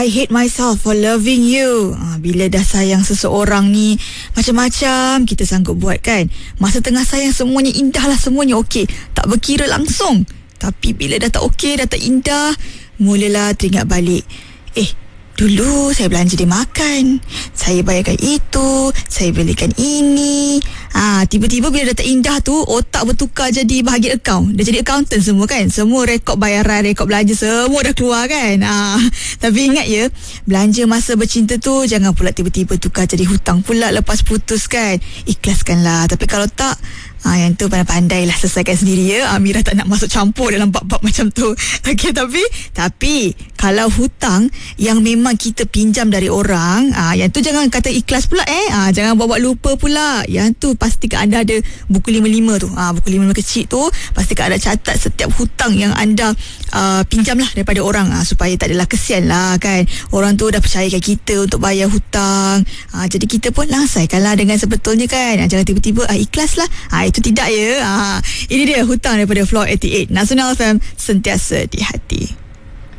I hate myself for loving you. Bila dah sayang seseorang ni, macam-macam kita sanggup buat kan. Masa tengah sayang semuanya indah lah, semuanya okey, tak berkira langsung. Tapi bila dah tak okey, dah tak indah, mulalah teringat balik, dulu saya belanja dia makan, saya bayarkan itu, saya belikan ini. Tiba-tiba bila dah tak indah tu, otak bertukar jadi bahagian akaun. Dia jadi accountant semua kan. Semua rekod bayaran, rekod belanja semua dah keluar kan. Tapi ingat ya, belanja masa bercinta tu jangan pula tiba-tiba tukar jadi hutang pula lepas putus kan. Ikhlaskanlah. Tapi kalau tak, yang tu pandai-pandai lah selesaikan sendiri ya. Amirah tak nak masuk campur dalam bab-bab macam tu. Okey, tapi kalau hutang yang memang kita pinjam dari orang, yang tu jangan kata ikhlas pula jangan buat lupa pula. Yang tu pastikan anda ada buku 55 tu. Buku 55 kecil tu pastikan anda catat setiap hutang yang anda pinjam lah daripada orang, supaya tak adalah kesian lah kan. Orang tu dah percayakan kita untuk bayar hutang, jadi kita pun langsaikanlah dengan sebetulnya kan. Jangan tiba-tiba ikhlas lah, itu tidak ya. Ini dia hutang daripada Floor 88 Nasional FM, sentiasa di hati.